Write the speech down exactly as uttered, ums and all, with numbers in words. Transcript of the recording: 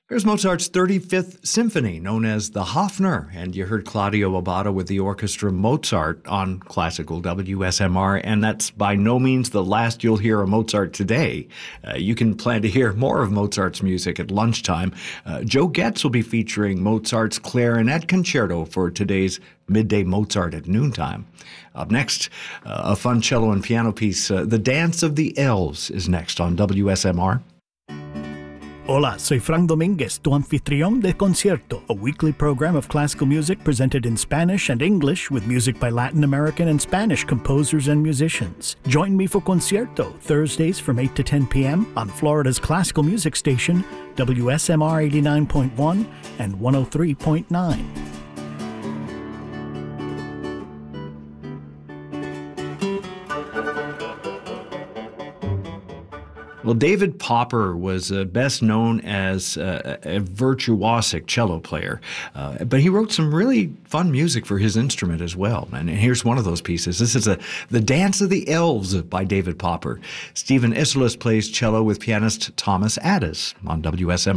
Here's Mozart's thirty-fifth Symphony, known as the Hofner, and you heard Claudio Abbado with the Orchestra Mozart on Classical W S M R, and that's by no means the last you'll hear of Mozart today. Uh, you can plan to hear more of Mozart's music at lunchtime. Uh, Joe Getz will be featuring Mozart's Clarinet Concerto for today's Midday Mozart at noontime. Up next, uh, a fun cello and piano piece, uh, The Dance of the Elves, is next on W S M R. Hola, soy Frank Dominguez, tu anfitrión de Concierto, a weekly program of classical music presented in Spanish and English with music by Latin American and Spanish composers and musicians. Join me for Concierto, Thursdays from eight to ten p.m. on Florida's classical music station, W S M R eighty-nine point one and one oh three point nine. Well, David Popper was uh, best known as uh, a virtuosic cello player, uh, but he wrote some really fun music for his instrument as well. And here's one of those pieces. This is a, The Dance of the Elves by David Popper. Stephen Isserlis plays cello with pianist Thomas Addis on W S M R.